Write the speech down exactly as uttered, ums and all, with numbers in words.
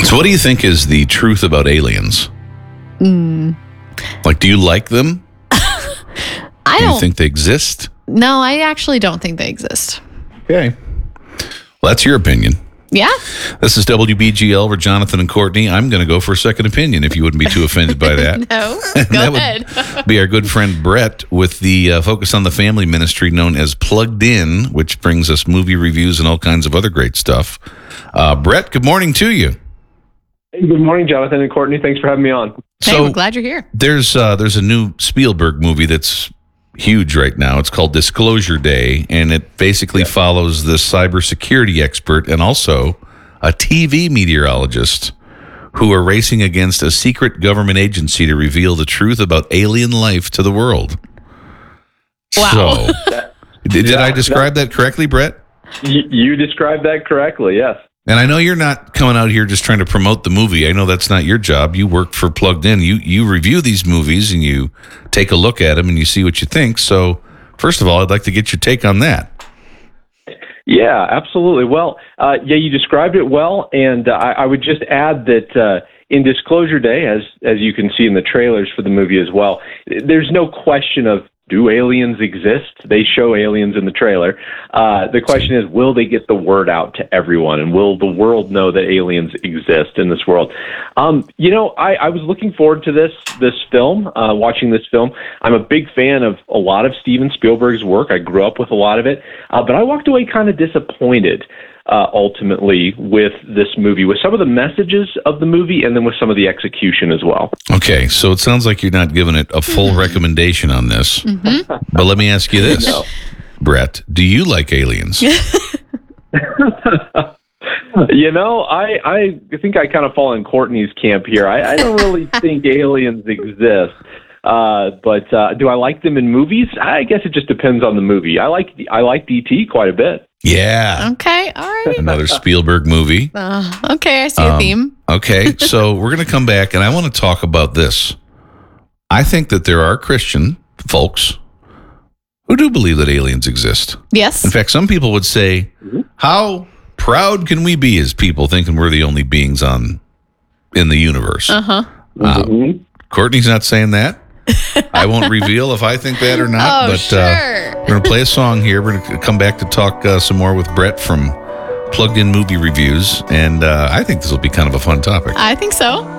So what do you think is the truth about aliens? Mm. Like, do you like them? I do don't you think they exist? No, I actually don't think they exist. Okay. Well, that's your opinion. Yeah. This is W B G L with Jonathan and Courtney. I'm going to go for a second opinion if you wouldn't be too offended by that. No, that go would ahead. be our good friend Brett with the uh, Focus on the Family ministry known as Plugged In, which brings us movie reviews and all kinds of other great stuff. Uh, Brett, good morning to you. Hey, good morning, Jonathan and Courtney. Thanks for having me on. Hey, So we're glad you're here. there's uh, there's a new Spielberg movie that's huge right now. It's called Disclosure Day, and it basically Yeah. follows this cybersecurity expert and also a T V meteorologist who are racing against a secret government agency to reveal the truth about alien life to the world. Wow. So, did, did Yeah, I describe that correctly, Brett? Y- you described that correctly, yes. And I know you're not coming out here just trying to promote the movie. I know that's not your job. You work for Plugged In. You you review these movies and you take a look at them and you see what you think. So, first of all, I'd like to get your take on that. Yeah, absolutely. Well, uh, yeah, you described it well, and uh, I, I would just add that uh, in Disclosure Day, as as you can see in the trailers for the movie as well, there's no question of do aliens exist? They show aliens in the trailer. Uh, the question is, will they get the word out to everyone, and will the world know that aliens exist in this world? Um, you know, I, I was looking forward to this this film, uh, watching this film. I'm a big fan of a lot of Steven Spielberg's work. I grew up with a lot of it, uh, but I walked away kind of disappointed uh, ultimately with this movie, with some of the messages of the movie, and then with some of the execution as well. Okay, so it sounds like you're not giving it a full recommendation on this. Mm-hmm. But let me ask you this, No. Brett. Do you like aliens? You know, I, I think I kind of fall in Courtney's camp here. I, I don't really think aliens exist. Uh, but uh, do I like them in movies? I guess it just depends on the movie. I like I like D T quite a bit. Yeah. Okay, all right. Another Spielberg movie. Uh, okay, I see a Um, theme. Okay, so we're going to come back, and I want to talk about this. I think that there are Christian folks who do believe that aliens exist. Yes. In fact, some people would say, how proud can we be as people thinking we're the only beings on in the universe? Uh-huh. Uh, Mhm. Courtney's not saying that. I won't reveal if I think that or not, Oh, but sure. uh, we're going to play a song here. We're going to come back to talk uh, some more with Brett from Plugged In Movie Reviews, and uh, I think this will be kind of a fun topic. I think so.